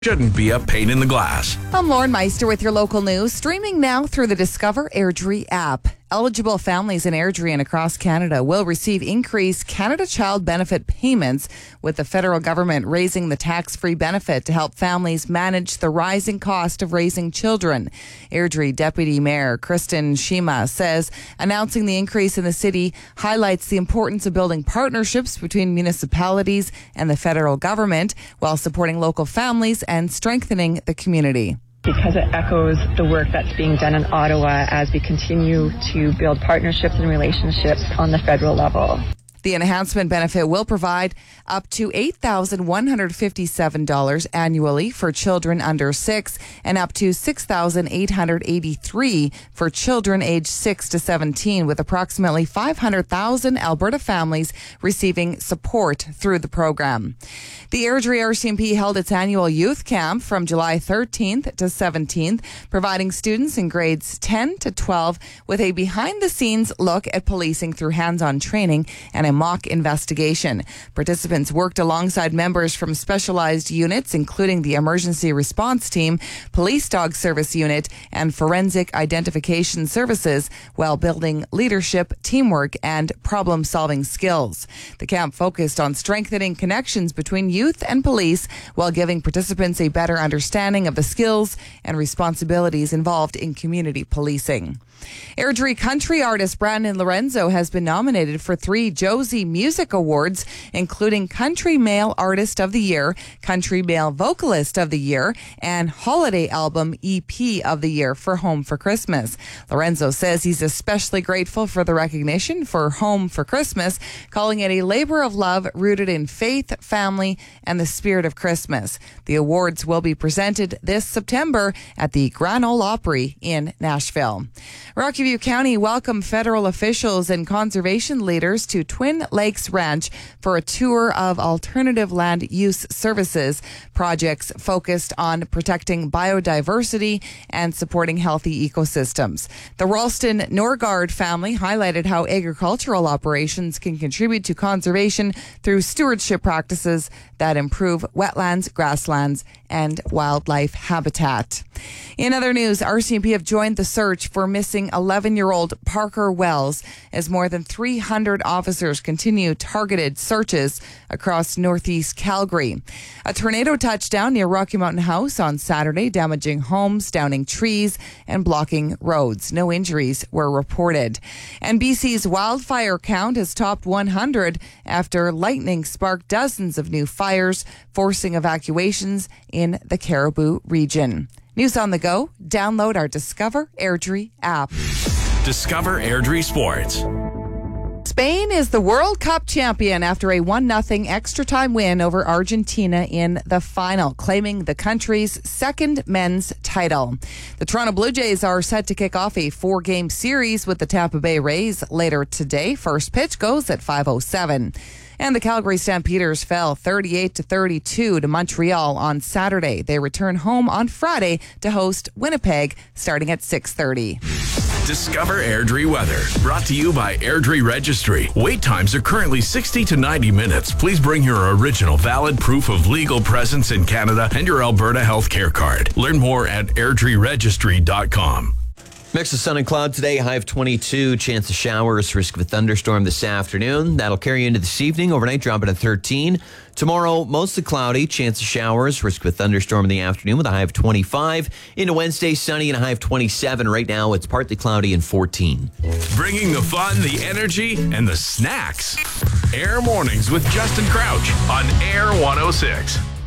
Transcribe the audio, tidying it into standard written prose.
shouldn't be a pain in the glass. I'm Lauren Meister with your local news, streaming now through the Discover Airdrie app. Eligible families in Airdrie and across Canada will receive increased Canada Child Benefit payments, with the federal government raising the tax-free benefit to help families manage the rising cost of raising children. Airdrie Deputy Mayor Kristen Shima says announcing the increase in the city highlights the importance of building partnerships between municipalities and the federal government while supporting local families and strengthening the community. Because it echoes the work that's being done in Ottawa as we continue to build partnerships and relationships on the federal level. The enhancement benefit will provide up to $8,157 annually for children under 6 and up to $6,883 for children aged 6 to 17, with approximately 500,000 Alberta families receiving support through the program. The Airdrie RCMP held its annual youth camp from July 13th to 17th, providing students in grades 10 to 12 with a behind-the-scenes look at policing through hands-on training and a mock investigation. Participants worked alongside members from specialized units, including the Emergency Response Team, Police Dog Service Unit, and Forensic Identification Services, while building leadership, teamwork, and problem-solving skills. The camp focused on strengthening connections between youth and police while giving participants a better understanding of the skills and responsibilities involved in community policing. Airdrie country artist Brandon Lorenzo has been nominated for 3 Josie Music Awards, including Country Male Artist of the Year, Country Male Vocalist of the Year, and Holiday Album EP of the Year for Home for Christmas. Lorenzo says he's especially grateful for the recognition for Home for Christmas, calling it a labor of love rooted in faith, family, and the spirit of Christmas. The awards will be presented this September at the Grand Ole Opry in Nashville. Rocky View County welcomed federal officials and conservation leaders to Twin Lakes Ranch for a tour of alternative land use services projects focused on protecting biodiversity and supporting healthy ecosystems. The Ralston Norgard family highlighted how agricultural operations can contribute to conservation through stewardship practices that improve wetlands, grasslands, and wildlife habitat. In other news, RCMP have joined the search for missing 11-year-old Parker Wells as more than 300 officers continue targeted searches across northeast Calgary. A tornado touched down near Rocky Mountain House on Saturday, damaging homes, downing trees, and blocking roads. No injuries were reported. And BC's wildfire count has topped 100 after lightning sparked dozens of new fires, forcing evacuations in the Caribou region. News on the go. Download our Discover Airdrie app. Discover Airdrie Sports. Spain is the World Cup champion after a 1-0 extra time win over Argentina in the final, claiming the country's second men's title. The Toronto Blue Jays are set to kick off a 4-game series with the Tampa Bay Rays later today. First pitch goes at 5:07. And the Calgary Stampeders fell 38-32 to Montreal on Saturday. They return home on Friday to host Winnipeg starting at 6:30. Discover Airdrie weather. Brought to you by Airdrie Registry. Wait times are currently 60 to 90 minutes. Please bring your original valid proof of legal presence in Canada and your Alberta healthcare card. Learn more at airdrieregistry.com. Mix of sun and cloud today, high of 22, chance of showers, risk of a thunderstorm this afternoon. That'll carry you into this evening, overnight dropping to 13. Tomorrow, mostly cloudy, chance of showers, risk of a thunderstorm in the afternoon with a high of 25. Into Wednesday, sunny and a high of 27. Right now, it's partly cloudy and 14. Bringing the fun, the energy, and the snacks. Air Mornings with Justin Crouch on Air 106.